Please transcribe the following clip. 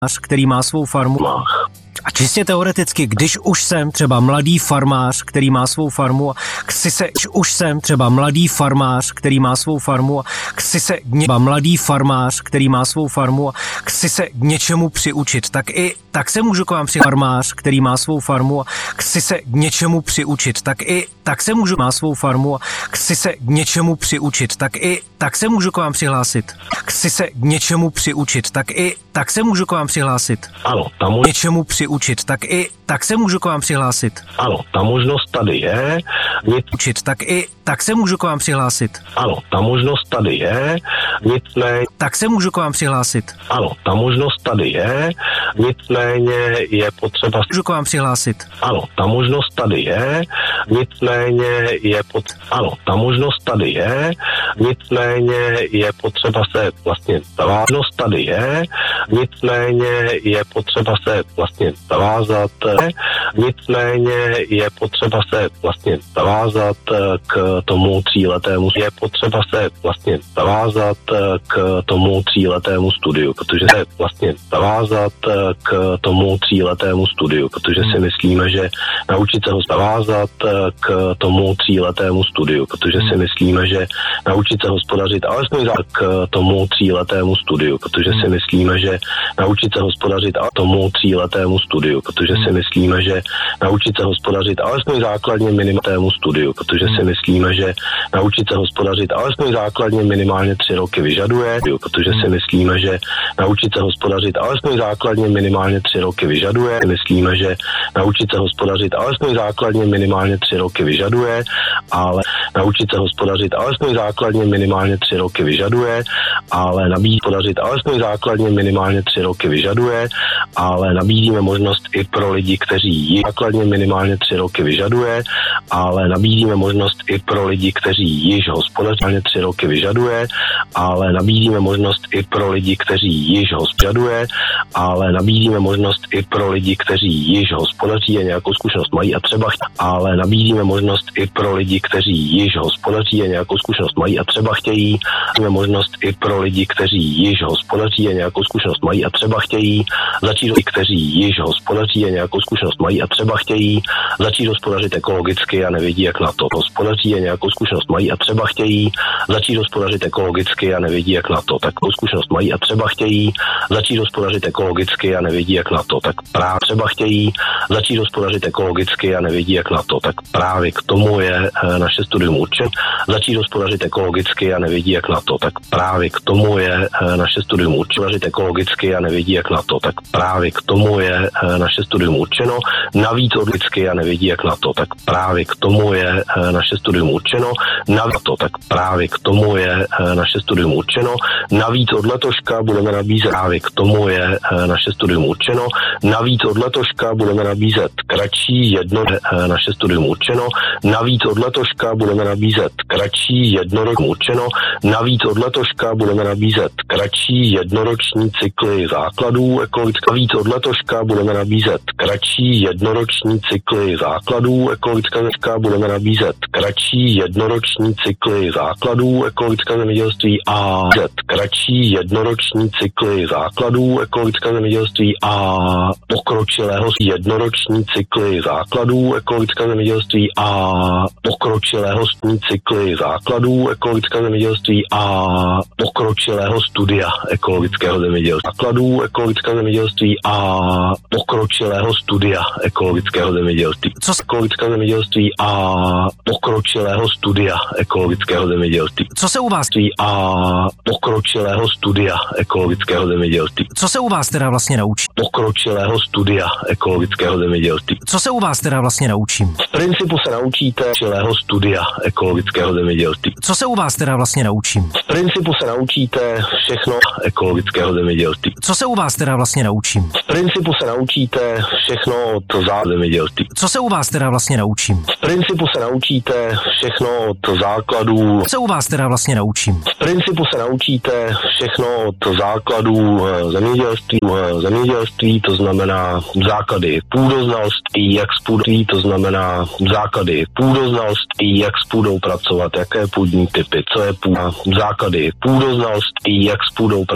který má svou farmu. A čistě teoreticky, když už jsem třeba mladý farmář, který má svou farmu, chci se k něčemu přiučit, tak se můžu k vám farmář, který má svou farmu, chci se k něčemu přiučit, tak se můžu má svou farmu, chci se k něčemu přiučit, tak se můžu k vám přihlásit. Chci se k něčemu přiučit, tak se můžu k vám přihlásit. Ano, něčemu přiučit, tak se můžu k vám přihlásit. Ano, ta možnost tady je. Tak se můžu k vám přihlásit. Ano, ta možnost tady je. Nicméně. Tak se můžu k vám přihlásit. Ano, ta možnost tady je. Nicméně je potřeba. Můžu k vám přihlásit. Ano, ta možnost tady je. Nicméně je Ano, ta možnost tady je. Nicméně je potřeba se vlastně zavázat. Tady je. Nicméně je potřeba se vlastně zavázat. Nicméně je potřeba se vlastně zavázat k tomu tříletému. Je potřeba se vlastně zavázat k tomu tříletému studiu, protože se vlastně zavázat k tomu tříletému studiu, protože si myslíme, že naučit se ho zavázat k tomu tříletému studiu, protože si myslíme, že naučit se hospodařit alespoň k tomu tříletému studiu, protože si myslíme, že naučit se hospodařit a tomu tříletému studiu, protože si myslíme, že naučit se hospodařit alespoň základně minimálnímu studiu, protože si myslíme, že naučit se hospodařit alespoň základně minimálně 3 roky vyžaduje, protože si myslíme, že naučit se hospodařit alespoň základně minimálně 3 roky vyžaduje, myslíme, že naučit se hospodařit alespoň základně minimálně 3 roky vyžaduje, ale naučit se hospodařit alespoň základně minimálně 3 roky vyžaduje, ale hospodařit alespoň základně minimálně 3 roky vyžaduje, ale nabídíme možnost i pro lidi, kteří ji základně minimálně 3 roky vyžaduje, ale nabídíme možnost i pro lidi, kteří již hospodaří 3 roky vyžaduje, ale nabídíme možnost i pro lidi, kteří již hospodařuje, ale nabídíme možnost i pro lidi, kteří již hospodaří a nějakou zkušenost mají a třeba ale nabídíme možnost i pro lidi, kteří již hospodaří a nějakou zkušenost mají a třeba chtějí, nabídíme možnost i pro lidi, kteří již hospodaří a nějakou zkušenost mají a třeba chtějí začít, kteří již hospodaří a nějakou zkušenost mají a třeba chtějí začít hospodařit ekologicky a nevědí, jak na to. Hospodaří a nějakou zkušenost mají a třeba chtějí začít hospodařit ekologicky a nevědí, jak na to. Tak zkušenost mají a třeba chtějí začít hospodařit ekologicky a nevědí, jak na to. Tak právě třeba chtějí začít hospodařit ekologicky a nevědí, jak na to. Tak právě k tomu je naše studium určeno. Začít hospodařit ekologicky a nevědí, jak na to. Tak právě k tomu je naše studium určeno. Ekologicky a nevědí, jak na to. Tak právě k tomu je naše studium určeno. Navíc odlidsky a nevědí, jak na to. Tak právě k tomu je naše studium určeno. Navíc to, tak právě k tomu je naše studium určeno. Navíc od letoška budeme nabízet, právě k tomu je naše studium určeno. Navíc od letoška budeme nabízet kratší naše studium určeno. Navíc od letoška budeme nabízet kratší jednoroční určeno. Navíc od letoška budeme nabízet kratší jednoroční cykly základů ekologické. Navíc od letoška budeme nabízet kratší jednoroční cykly základů ekologická budeme nabízet kratší jednoroční cykly základů ekologického zemědělství a kratší jednoroční cykly základů ekologického zemědělství a pokročilého jednoroční cykly základů ekologického zemědělství a pokročilého cykly základů ekologického zemědělství a pokročilého studia ekologického zemědělství základů ekologického zemědělství a pokročilého studia ekologického zemědělství. Co ekologického zemědělství a pokročilého studia ekologického zemědělství. Co se u vás a pokročilého studia ekologického zemědělství. Co se u vás teda vlastně naučí? Pokročilého studia ekologického zemědělství. Co se u vás teda vlastně naučím? V principu se naučíte pokročilého studia ekologického zemědělství. Co se u vás teda vlastně naučím? V principu se naučíte všechno ekologického zemědělství. Co se u vás teda vlastně naučím? V principu se naučíte všechno od zemědělství. Co se u vás teda vlastně naučím? V principu se naučíte všechno od základů. Co se u vás teda vlastně naučím? V principu se naučíte všechno od základů zemědělství, to znamená základy půdoznalství, jak s půdou, to znamená základy půdoznalství, jak s půdou pracovat, jaké půdní typy, co je půda, základy půdoznalství, jak s půdou